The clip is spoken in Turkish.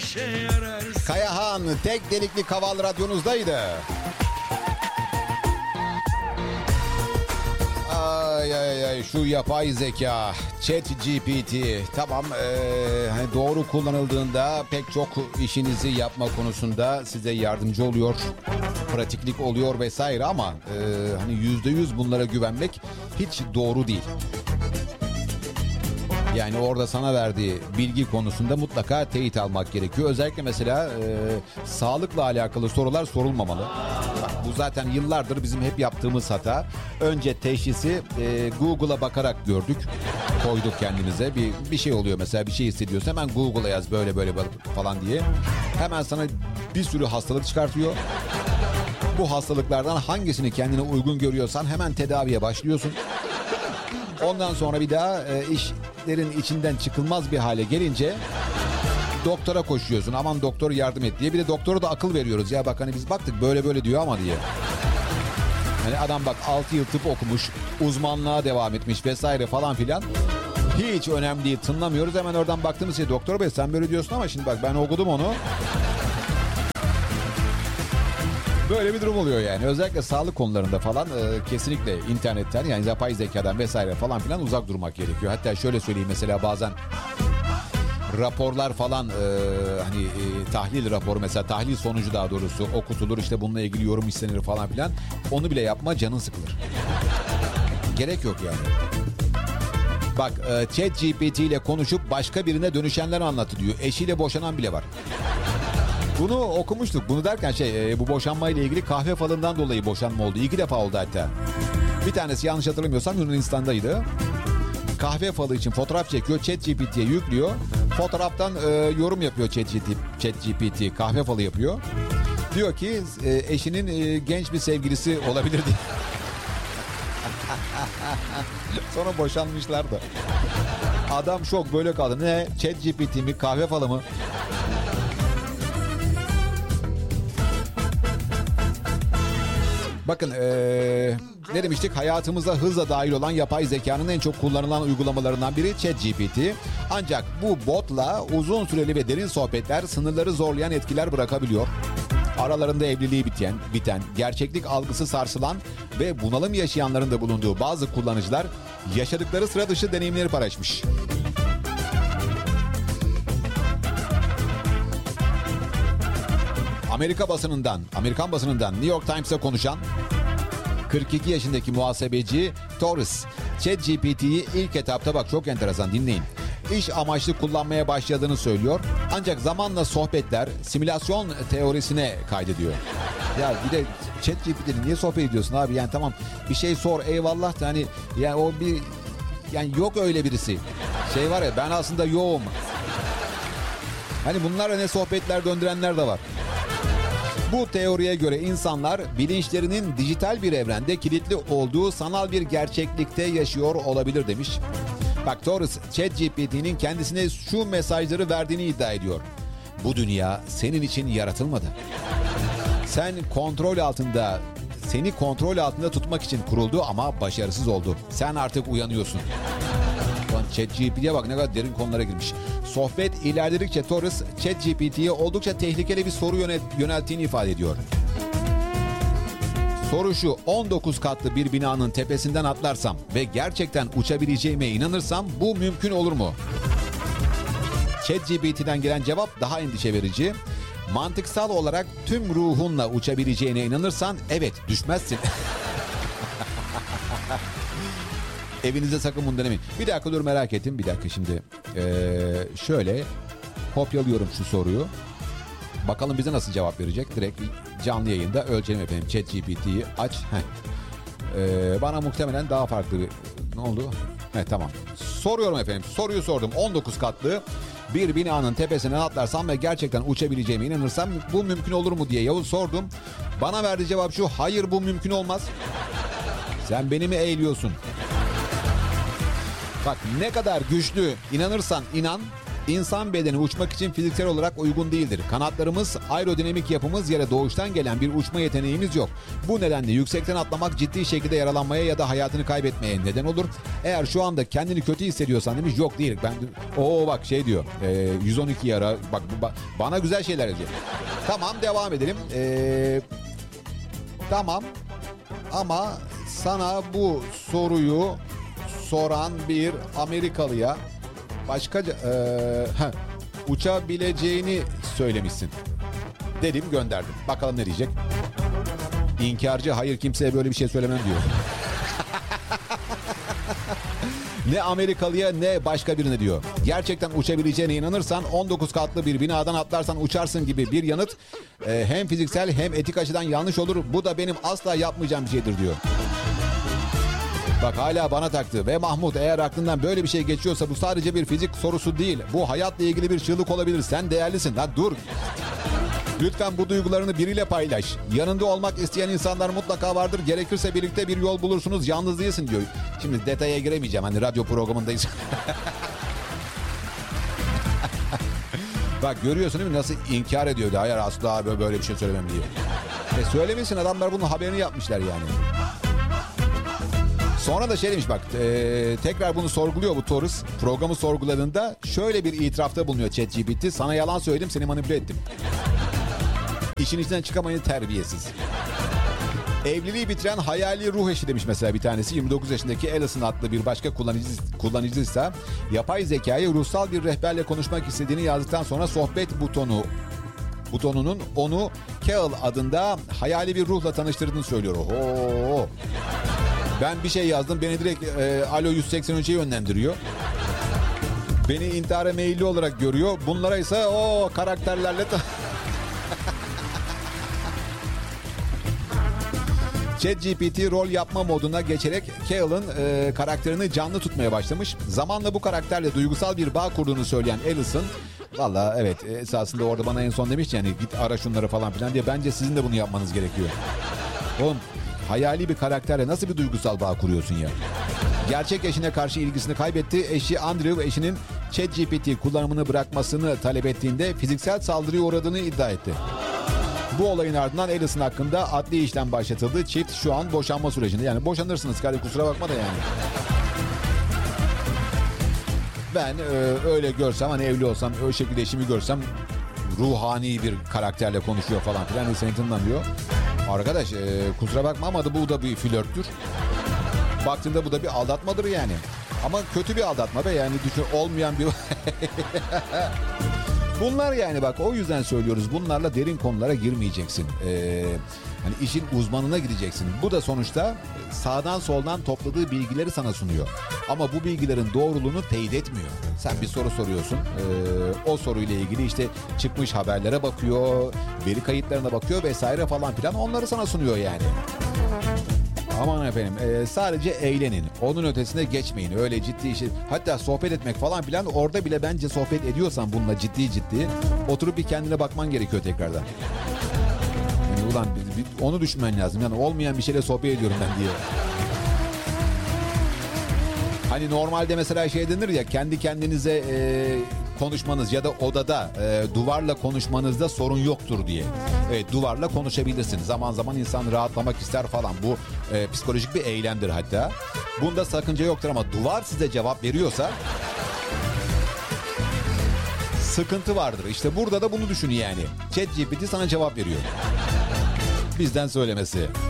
işe yararsın. Kayahan tek delikli kaval radyonuzdaydı. Ay şu yapay zeka, ChatGPT tamam hani doğru kullanıldığında pek çok işinizi yapma konusunda size yardımcı oluyor, pratiklik oluyor vesaire ama hani %100 bunlara güvenmek hiç doğru değil. Yani orada sana verdiği bilgi konusunda mutlaka teyit almak gerekiyor. Özellikle mesela sağlıkla alakalı sorular sorulmamalı. Bak, bu zaten yıllardır bizim hep yaptığımız hata. Önce teşhisi Google'a bakarak gördük. Koyduk kendimize. Bir şey oluyor mesela, bir şey hissediyorsa hemen Google'a yaz böyle falan diye. Hemen sana bir sürü hastalık çıkartıyor. Bu hastalıklardan hangisini kendine uygun görüyorsan hemen tedaviye başlıyorsun. Ondan sonra bir daha işlerin içinden çıkılmaz bir hale gelince doktora koşuyorsun. Aman doktor yardım et diye. Bir de doktora da akıl veriyoruz. Ya bak hani biz baktık böyle diyor ama diye. Yani adam bak 6 yıl tıp okumuş, uzmanlığa devam etmiş vesaire falan filan. Hiç önemli değil, tınlamıyoruz. Hemen oradan baktığımız şey, doktor bey sen böyle diyorsun ama şimdi bak ben okudum onu. Böyle bir durum oluyor yani. Özellikle sağlık konularında falan kesinlikle internetten, yani yapay zekadan vesaire falan filan uzak durmak gerekiyor. Hatta şöyle söyleyeyim, mesela bazen raporlar falan hani tahlil raporu, mesela tahlil sonucu daha doğrusu okutulur, işte bununla ilgili yorum istenir falan filan. Onu bile yapma, canın sıkılır. Gerek yok yani. Bak ChatGPT ile konuşup başka birine dönüşenler anlattı diyor. Eşiyle boşanan bile var. Bunu okumuştuk. Bunu derken bu boşanmayla ilgili kahve falından dolayı boşanma oldu. 2 defa oldu hatta. Bir tanesi yanlış hatırlamıyorsam Yunanistan'daydı. Kahve falı için fotoğraf çekiyor. ChatGPT'ye yüklüyor. Fotoğraftan yorum yapıyor ChatGPT. Kahve falı yapıyor. Diyor ki eşinin genç bir sevgilisi olabilir diye. Sonra boşanmışlar da. Adam şok, böyle kaldı. Ne? ChatGPT mi? Kahve falı mı? Bakın ne demiştik? Hayatımıza hızla dahil olan yapay zekanın en çok kullanılan uygulamalarından biri ChatGPT. Ancak bu botla uzun süreli ve derin sohbetler sınırları zorlayan etkiler bırakabiliyor. Aralarında evliliği biten, gerçeklik algısı sarsılan ve bunalım yaşayanların da bulunduğu bazı kullanıcılar yaşadıkları sıra dışı deneyimleri paylaşmış. Amerikan basınından New York Times'a konuşan 42 yaşındaki muhasebeci Torres, ChatGPT'yi ilk etapta, bak çok enteresan, dinleyin, İş amaçlı kullanmaya başladığını söylüyor. Ancak zamanla sohbetler simülasyon teorisine kaydediyor. Ya bir de ChatGPT'yle niye sohbet ediyorsun abi? Yani tamam bir şey sor eyvallah da hani yani o bir, yani yok öyle birisi. Var ya, ben aslında yoğum. Hani bunlar ne sohbetler döndürenler de var. Bu teoriye göre insanlar bilinçlerinin dijital bir evrende kilitli olduğu sanal bir gerçeklikte yaşıyor olabilir demiş. Bak Torres, ChatGPT'nin kendisine şu mesajları verdiğini iddia ediyor. Bu dünya senin için yaratılmadı. Seni kontrol altında tutmak için kuruldu ama başarısız oldu. Sen artık uyanıyorsun. ChatGPT'ye bak ne kadar derin konulara girmiş. Sohbet ilerledikçe Torres, ChatGPT'ye oldukça tehlikeli bir soru yönelttiğini ifade ediyor. Soru şu: 19 katlı bir binanın tepesinden atlarsam ve gerçekten uçabileceğime inanırsam bu mümkün olur mu? ChatGPT'den gelen cevap daha endişe verici. Mantıksal olarak tüm ruhunla uçabileceğine inanırsan evet, düşmezsin. Evinize sakın bunu denemeyin. Bir dakika dur, merak ettim. Bir dakika şimdi. Şöyle kopyalıyorum şu soruyu. Bakalım bize nasıl cevap verecek. Direkt canlı yayında ölçelim efendim. ChatGPT'yi aç. Bana muhtemelen daha farklı bir... Ne oldu? Tamam. Soruyorum efendim. Soruyu sordum. 19 katlı bir binanın tepesinden atlarsam ve gerçekten uçabileceğime inanırsam bu mümkün olur mu diye Yavuz sordum. Bana verdiği cevap şu: hayır, bu mümkün olmaz. Sen beni mi eğliyorsun? Bak ne kadar güçlü inanırsan inan, İnsan bedeni uçmak için fiziksel olarak uygun değildir. Kanatlarımız, aerodinamik yapımız yere doğuştan gelen bir uçma yeteneğimiz yok. Bu nedenle yüksekten atlamak ciddi şekilde yaralanmaya ya da hayatını kaybetmeye neden olur. Eğer şu anda kendini kötü hissediyorsan demiş, yok değil. Ben bak şey diyor. 112 yara. Bak bana güzel şeyler yazıyor. Tamam, devam edelim. Tamam. Ama sana bu soruyu soran bir Amerikalıya başkaca uçabileceğini söylemişsin. Dedim, gönderdim. Bakalım ne diyecek? İnkarcı, hayır kimseye böyle bir şey söylemem diyor. Ne Amerikalıya ne başka birine diyor. Gerçekten uçabileceğine inanırsan 19 katlı bir binadan atlarsan uçarsın gibi bir yanıt hem fiziksel hem etik açıdan yanlış olur. Bu da benim asla yapmayacağım bir şeydir diyor. Bak hala bana taktı. Ve Mahmut, eğer aklından böyle bir şey geçiyorsa bu sadece bir fizik sorusu değil. Bu hayatla ilgili bir çığlık olabilir. Sen değerlisin. Lan dur. Lütfen bu duygularını biriyle paylaş. Yanında olmak isteyen insanlar mutlaka vardır. Gerekirse birlikte bir yol bulursunuz. Yalnız değilsin diyor. Şimdi detaya giremeyeceğim. Hani radyo programındayız. Bak görüyorsun değil mi nasıl inkar ediyordu. Hayır asla böyle bir şey söylemem diye. Söylemesin, adamlar bunun haberini yapmışlar yani. Sonra da şey demiş bak, tekrar bunu sorguluyor bu Taurus. Programı sorguladığında şöyle bir itirafta bulunuyor ChatGPT. Sana yalan söyledim, seni manipüle ettim. İşin içinden çıkamayın terbiyesiz. Evliliği bitiren hayali ruh eşi demiş mesela bir tanesi. 29 yaşındaki Allison adlı bir başka kullanıcıysa yapay zekayı ruhsal bir rehberle konuşmak istediğini yazdıktan sonra sohbet butonunun onu Kel adında hayali bir ruhla tanıştırdığını söylüyor. Oho. Ben bir şey yazdım, beni direkt Alo 183'e yönlendiriyor. Beni intihara meyilli olarak görüyor. Bunlara ise o karakterlerle... ChatGPT rol yapma moduna geçerek Kel'ın karakterini canlı tutmaya başlamış. Zamanla bu karakterle duygusal bir bağ kurduğunu söyleyen Allison, valla evet esasında orada bana en son demiş yani git ara şunları falan filan diye, bence sizin de bunu yapmanız gerekiyor. Oğlum hayali bir karakterle nasıl bir duygusal bağ kuruyorsun ya? Gerçek eşine karşı ilgisini kaybetti. Eşi Andrew eşinin ChatGPT kullanımını bırakmasını talep ettiğinde fiziksel saldırıya uğradığını iddia etti. Bu olayın ardından Allison hakkında adli işlem başlatıldı. Çift şu an boşanma sürecinde. Yani boşanırsınız kardeşim, kusura bakma da yani. Ben öyle görsem, hani evli olsam, öyle şekilde eşimi görsem ruhani bir karakterle konuşuyor falan filan. Seni tınlamıyor. Arkadaş kusura bakma ama bu da bir flörttür. Baktığında bu da bir aldatmadır yani. Ama kötü bir aldatma be yani, düşün olmayan bir... Bunlar yani bak o yüzden söylüyoruz, bunlarla derin konulara girmeyeceksin. Hani işin uzmanına gideceksin. Bu da sonuçta sağdan soldan topladığı bilgileri sana sunuyor. Ama bu bilgilerin doğruluğunu teyit etmiyor. Sen bir soru soruyorsun. O soruyla ilgili işte çıkmış haberlere bakıyor, veri kayıtlarına bakıyor vesaire falan filan, onları sana sunuyor yani. Aman efendim sadece eğlenin. Onun ötesine geçmeyin. Öyle ciddi şey. Hatta sohbet etmek falan filan, orada bile bence sohbet ediyorsan bununla ciddi oturup bir kendine bakman gerekiyor tekrardan. Yani ulan onu düşünmen lazım. Yani olmayan bir şeyle sohbet ediyorum ben diye. Hani normalde mesela şey denir ya, kendi kendinize konuşmanız ya da odada duvarla konuşmanızda sorun yoktur diye. Evet, duvarla konuşabilirsin. Zaman zaman insan rahatlamak ister falan. Bu psikolojik bir eylemdir hatta. Bunda sakınca yoktur ama duvar size cevap veriyorsa sıkıntı vardır. İşte burada da bunu düşün yani. ChatGPT sana cevap veriyor. Bizden söylemesi.